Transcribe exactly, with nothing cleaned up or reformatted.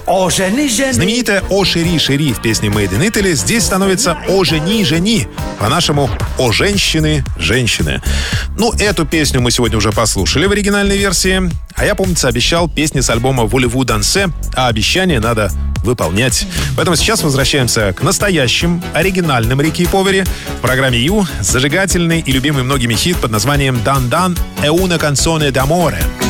О, жени, жени. Знаменитая «О, шери, шери» в песне Made in Italy здесь становится «О, жени, жени». По-нашему «О, женщины, женщины». Ну, эту песню мы сегодня уже послушали в оригинальной версии. А я, помнится, обещал песни с альбома «Voulez-vous danser», а обещание надо выполнять. Поэтому сейчас возвращаемся к настоящим, оригинальным Рики и Повери. В программе Ю зажигательный и любимый многими хит под названием «Дан Дан e una canzone d'amore».